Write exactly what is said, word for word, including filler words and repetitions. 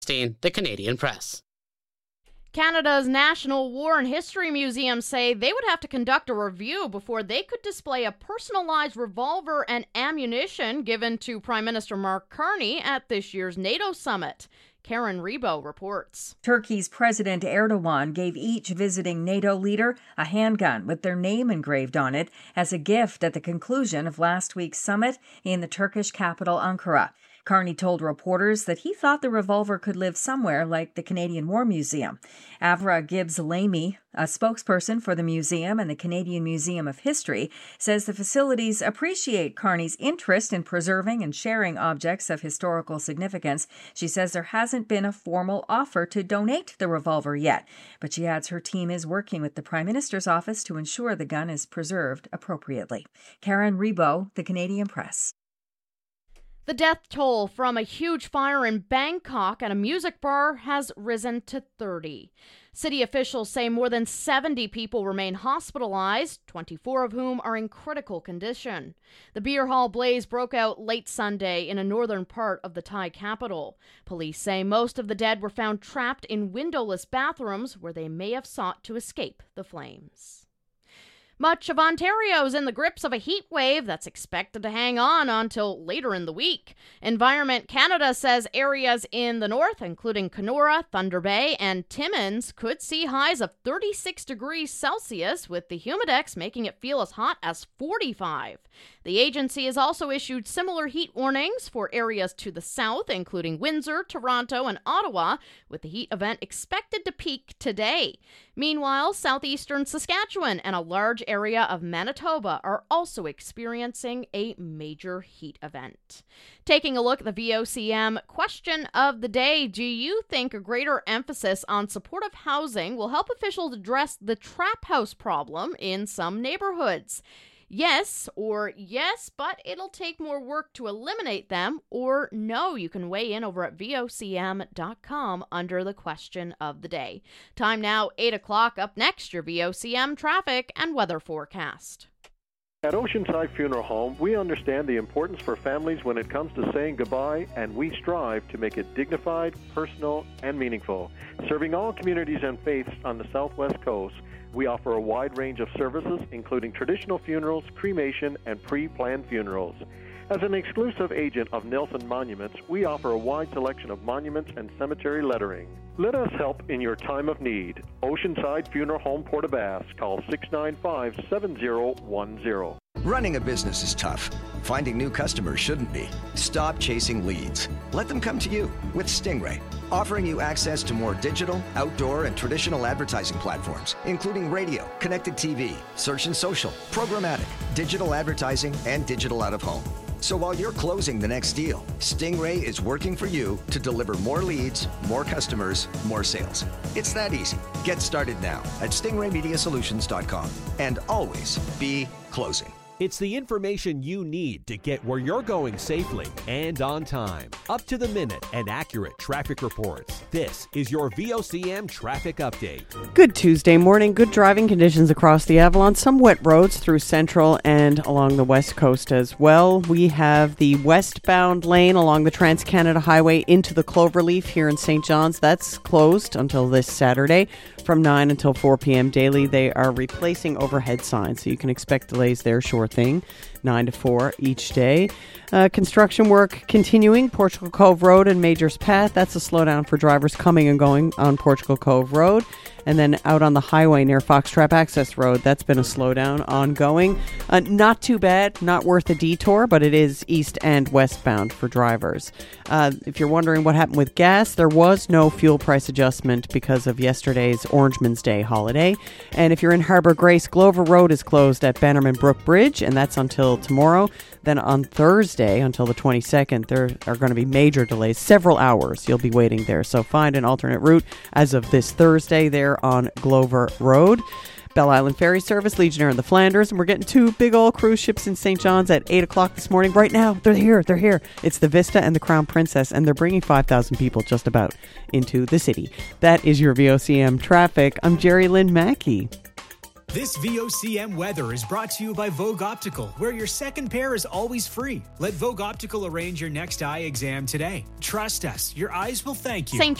The Canadian Press. Canada's National War and History Museum say they would have to conduct a review before they could display a personalized revolver and ammunition given to Prime Minister Mark Carney at this year's NATO summit. Karen Rebo reports. Turkey's President Erdogan gave each visiting NATO leader a handgun with their name engraved on it as a gift at the conclusion of last week's summit in the Turkish capital Ankara. Carney told reporters that he thought the revolver could live somewhere like the Canadian War Museum. Avra Gibbs-Lamy, a spokesperson for the museum and the Canadian Museum of History, says the facilities appreciate Carney's interest in preserving and sharing objects of historical significance. She says there hasn't been a formal offer to donate the revolver yet, but she adds her team is working with the Prime Minister's office to ensure the gun is preserved appropriately. Karen Rebo, The Canadian Press. The death toll from a huge fire in Bangkok at a music bar has risen to thirty. City officials say more than seventy people remain hospitalized, twenty-four of whom are in critical condition. The beer hall blaze broke out late Sunday in a northern part of the Thai capital. Police say most of the dead were found trapped in windowless bathrooms where they may have sought to escape the flames. Much of Ontario is in the grips of a heat wave that's expected to hang on until later in the week. Environment Canada says areas in the north, including Kenora, Thunder Bay, and Timmins, could see highs of thirty-six degrees Celsius, with the Humidex making it feel as hot as forty-five. The agency has also issued similar heat warnings for areas to the south, including Windsor, Toronto, and Ottawa, with the heat event expected to peak today. Meanwhile, southeastern Saskatchewan and a large area of Manitoba are also experiencing a major heat event. Taking a look at the V O C M question of the day, do you think a greater emphasis on supportive housing will help officials address the trap house problem in some neighborhoods? Yes, or yes, but it'll take more work to eliminate them, or no. You can weigh in over at V O C M dot com under the question of the day. Time now, eight o'clock. Up next, your V O C M traffic and weather forecast. At Oceanside Funeral Home, we understand the importance for families when it comes to saying goodbye, and we strive to make it dignified, personal, and meaningful. Serving all communities and faiths on the Southwest Coast, we offer a wide range of services, including traditional funerals, cremation, and pre-planned funerals. As an exclusive agent of Nelson Monuments, we offer a wide selection of monuments and cemetery lettering. Let us help in your time of need. Oceanside Funeral Home, Port aux Basques. Call six nine five, seven zero one zero. Running a business is tough. Finding new customers shouldn't be. Stop chasing leads. Let them come to you with Stingray, offering you access to more digital, outdoor, and traditional advertising platforms, including radio, connected T V, search and social, programmatic, digital advertising, and digital out-of-home. So while you're closing the next deal, Stingray is working for you to deliver more leads, more customers, more sales. It's that easy. Get started now at stingray media solutions dot com, and always be closing. It's the information you need to get where you're going safely and on time. Up to the minute and accurate traffic reports. This is your V O C M Traffic Update. Good Tuesday morning. Good driving conditions across the Avalon. Some wet roads through Central and along the West Coast as well. We have the westbound lane along the Trans-Canada Highway into the Cloverleaf here in Saint John's. That's closed until this Saturday from nine until four p.m. daily. They are replacing overhead signs, so you can expect delays there, sure thing, nine to four each day. Uh, construction work continuing, Portugal Cove Road and Majors Path. That's a slowdown for drivers coming and going on Portugal Cove Road. And then out on the highway near Foxtrap Access Road, that's been a slowdown ongoing. Uh, not too bad, not worth a detour, but it is east and westbound for drivers. Uh, if you're wondering what happened with gas, there was no fuel price adjustment because of yesterday's Orangeman's Day holiday. And if you're in Harbour Grace, Glover Road is closed at Bannerman Brook Bridge, and that's until tomorrow. Then on Thursday, until the twenty-second, there are going to be major delays, several hours you'll be waiting there. So find an alternate route as of this Thursday there on Glover Road. Belle Island Ferry Service, Legionnaire in the Flanders, and we're getting two big old cruise ships in Saint John's at eight o'clock this morning. Right now, they're here, they're here. It's the Vista and the Crown Princess, and they're bringing five thousand people just about into the city. That is your V O C M traffic. I'm Jerry Lynn Mackey. This V O C M weather is brought to you by Vogue Optical, where your second pair is always free. Let Vogue Optical arrange your next eye exam today. Trust us, your eyes will thank you. Saint